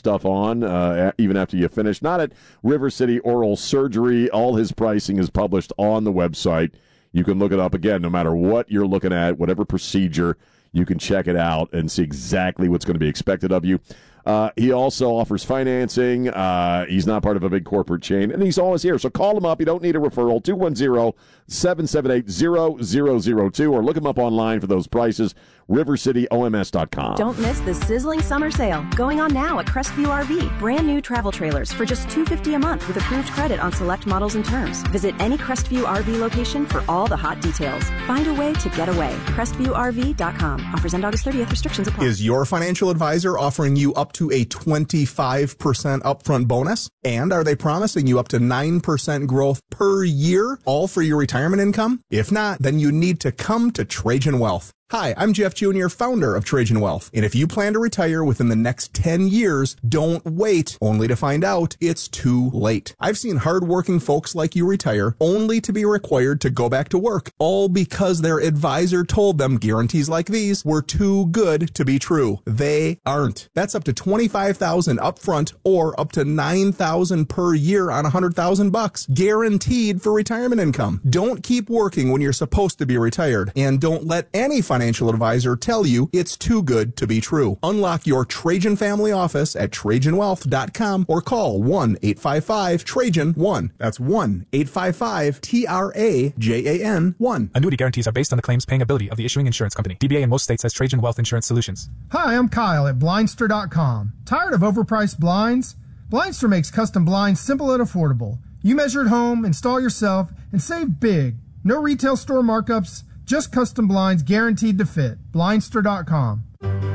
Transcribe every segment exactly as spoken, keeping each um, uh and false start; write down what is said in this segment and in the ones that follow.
stuff on, uh, even after you finish. Not at River City Oral Surgery. All his pricing is published on the website. You can look it up. Again, no matter what you're looking at, whatever procedure, you can check it out and see exactly what's going to be expected of you. Uh, he also offers financing. Uh, he's not part of a big corporate chain, and he's always here. So call him up. You don't need a referral. two one zero, seven seven eight, zero zero zero two, or look him up online for those prices. river city o m s dot com. Don't miss the sizzling summer sale going on now at Crestview R V. Brand new travel trailers for just two hundred fifty dollars a month with approved credit on select models and terms. Visit any Crestview R V location for all the hot details. Find a way to get away. crestview r v dot com. Offers end August thirtieth. Restrictions apply. Is your financial advisor offering you up to a twenty-five percent upfront bonus? And are they promising you up to nine percent growth per year, all for your retirement income? If not, then you need to come to Trajan Wealth. Hi, I'm Jeff Junior, founder of Trajan Wealth. And if you plan to retire within the next ten years, don't wait only to find out it's too late. I've seen hardworking folks like you retire only to be required to go back to work, all because their advisor told them guarantees like these were too good to be true. They aren't. That's up to twenty-five thousand dollars upfront or up to nine thousand dollars per year on one hundred thousand bucks, guaranteed for retirement income. Don't keep working when you're supposed to be retired, and don't let any financial advisor tell you it's too good to be true. Unlock your Trajan family office at trajan wealth dot com or call one eight five five Trajan one. That's one eight five five T R A J A N one. Annuity guarantees are based on the claims paying ability of the issuing insurance company. D B A in most states has Trajan Wealth Insurance Solutions. Hi, I'm Kyle at blindster dot com. Tired of overpriced blinds? Blindster makes custom blinds simple and affordable. You measure at home, install yourself, and save big. No retail store markups, just custom blinds guaranteed to fit. blindster dot com.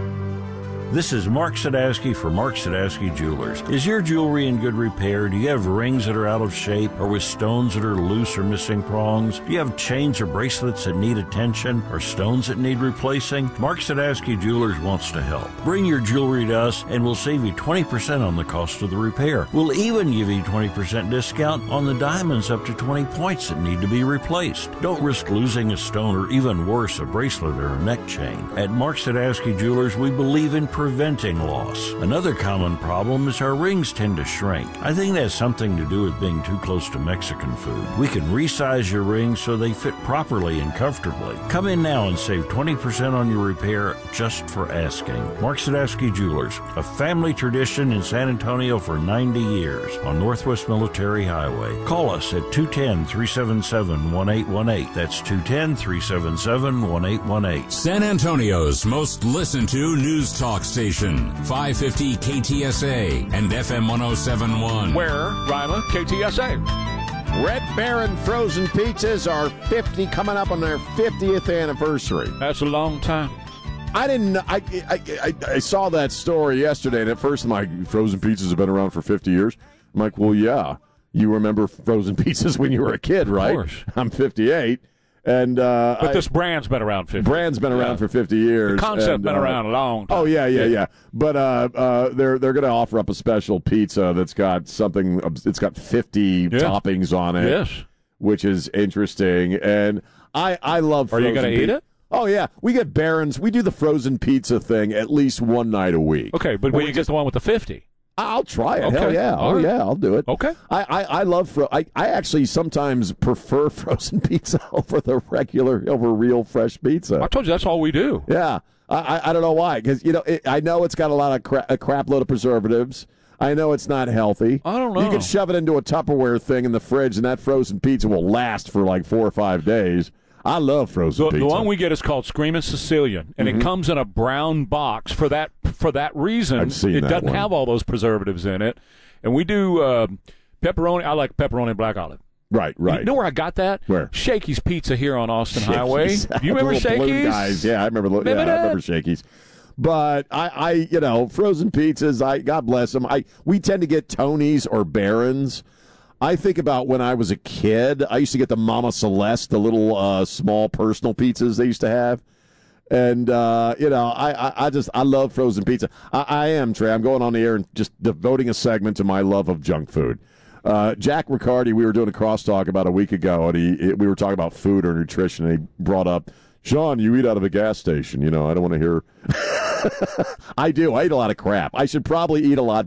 This is Mark Sadowski for Mark Sadowski Jewelers. Is your jewelry in good repair? Do you have rings that are out of shape or with stones that are loose or missing prongs? Do you have chains or bracelets that need attention or stones that need replacing? Mark Sadowski Jewelers wants to help. Bring your jewelry to us and we'll save you twenty percent on the cost of the repair. We'll even give you twenty percent discount on the diamonds up to twenty points that need to be replaced. Don't risk losing a stone or even worse, a bracelet or a neck chain. At Mark Sadowski Jewelers, we believe in preventing loss. Another common problem is our rings tend to shrink. I think that has something to do with being too close to Mexican food. We can resize your rings so they fit properly and comfortably. Come in now and save twenty percent on your repair just for asking. Mark Sadowski Jewelers, a family tradition in San Antonio for ninety years on Northwest Military Highway. Call us at two one zero, three seven seven, one eight one eight. That's two one zero, three seven seven, one eight one eight. San Antonio's most listened to news talk station, five fifty K T S A and F M one oh seven point one. Where, Ryla? K T S A. Red Baron Frozen Pizzas are fifty, coming up on their fiftieth anniversary. That's a long time. I didn't know. I, I, I, I saw that story yesterday, and at first I'm like, frozen pizzas have been around for fifty years? I'm like, well, yeah. You remember frozen pizzas when you were a kid, right? Of course. I'm fifty-eight. And, uh, but I, this brand's been around fifty. Brand's been around yeah. for fifty years. The concept and, been uh, around a long time. Oh yeah, yeah, yeah. But uh, uh, they're they're going to offer up a special pizza that's got something. It's got fifty yeah. toppings on it. Yes, which is interesting. And I I love. Are you going to eat it? Oh yeah, we get Barron's. We do the frozen pizza thing at least one night a week. Okay, but when you get the one with the fifty. I'll try it. Okay. Hell yeah. All oh, right. yeah, I'll do it. Okay. I, I, I love fro- I, I actually sometimes prefer frozen pizza over the regular, over real fresh pizza. I told you that's all we do. Yeah. I, I, I don't know why. Because, you know, it, I know it's got a lot of cra- a crap load of preservatives. I know it's not healthy. I don't know. You can shove it into a Tupperware thing in the fridge, and that frozen pizza will last for like four or five days. I love frozen the, pizza. The one we get is called Screamin' Sicilian, and mm-hmm. it comes in a brown box. For that for that reason, I've seen it that doesn't one. have all those preservatives in it. And we do uh, pepperoni. I like pepperoni and black olive. Right, right. You know where I got that? Where? Shakey's Pizza here on Austin Shakey's. Highway. Do you remember The little balloon Shakey's? Guys. Yeah, I remember. remember yeah, that? I remember Shakey's. But I, I, you know, frozen pizzas. I, God bless them. I we tend to get Tony's or Barron's. I think about when I was a kid. I used to get the Mama Celeste, the little uh, small personal pizzas they used to have. And, uh, you know, I, I, I just, I love frozen pizza. I, I am, Trey. I'm going on the air and just devoting a segment to my love of junk food. Uh, Jack Riccardi, we were doing a crosstalk about a week ago, and he we were talking about food or nutrition, and he brought up, Sean, you eat out of a gas station. You know, I don't want to hear. I do. I eat a lot of crap. I should probably eat a lot